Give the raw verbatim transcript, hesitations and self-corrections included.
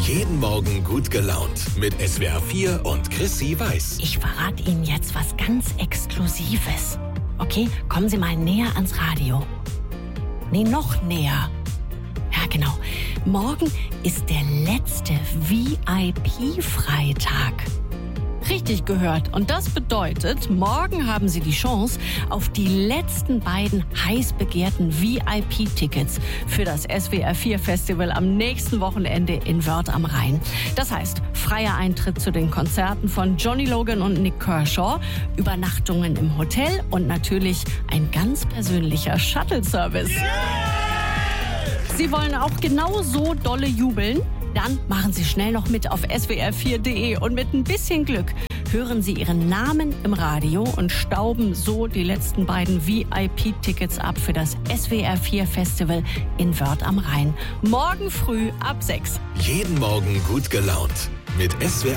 Jeden Morgen gut gelaunt mit S W R vier und Chrissy Weiß. Ich verrate Ihnen jetzt was ganz Exklusives. Okay, kommen Sie mal näher ans Radio. Nee, noch näher. Ja, genau. Morgen ist der letzte V I P-Freitag. Richtig gehört. Und das bedeutet, morgen haben Sie die Chance auf die letzten beiden heiß begehrten V I P-Tickets für das S W R vier Festival am nächsten Wochenende in Wörth am Rhein. Das heißt, freier Eintritt zu den Konzerten von Johnny Logan und Nick Kershaw, Übernachtungen im Hotel und natürlich ein ganz persönlicher Shuttle-Service. Yeah! Sie wollen auch genau so dolle jubeln? Dann machen Sie schnell noch mit auf S W R vier punkt de und mit ein bisschen Glück hören Sie Ihren Namen im Radio und stauben so die letzten beiden V I P-Tickets ab für das S W R vier Festival in Wörth am Rhein. Morgen früh ab sechs. Jeden Morgen gut gelaunt mit S W R